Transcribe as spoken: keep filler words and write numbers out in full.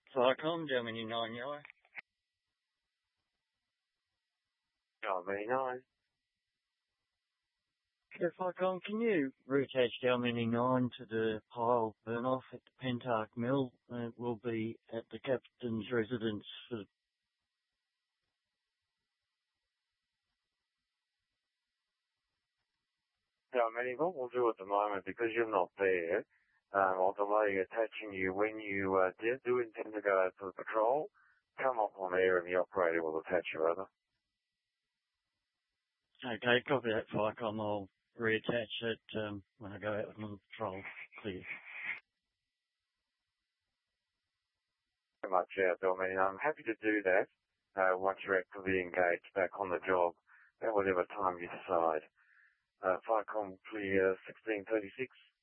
Flycom, Germany nine Yellow. Germany nine. Yeah, Flycom, can you reattach Germany nine to the pile burn off at the Pentark Mill? It will be at the captain's residence for Germany, what we'll do at the moment, because you're not there, um, I'll delay attaching you. When you uh, do, do intend to go out for the patrol, come up on air and the operator will attach you over. Okay, copy that, Flycom. I'll reattach it um, when I go out on the patrol. Clear. Very much, yeah, Germany. I'm happy to do that uh, once you're actively engaged back on the job at whatever time you decide. Uh, Flycom clear sixteen thirty-six.